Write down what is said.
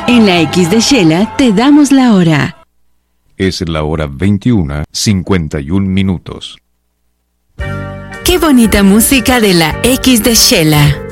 En la X de Shela te damos la hora. Es la hora 21:51. Qué bonita música de la X de Shela.